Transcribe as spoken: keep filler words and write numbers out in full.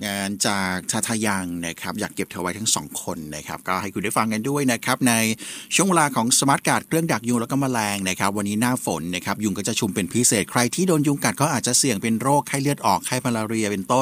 งานจากทาทายังนะครับอยากเก็บเธอไว้ทั้งสองคนนะครับก็ให้คุณได้ฟังกันด้วยนะครับในช่วงเวลาของสมาร์ทการ์ดเครื่องดักยุงแล้วก็แมลงนะครับวันนี้หน้าฝนนะครับยุงก็จะชุมเป็นพิเศษใครที่โดนยุงกัดก็อาจจะเสี่ยงเป็นโรคไข้เลือดออกไข้มาลาเรียเป็นต้น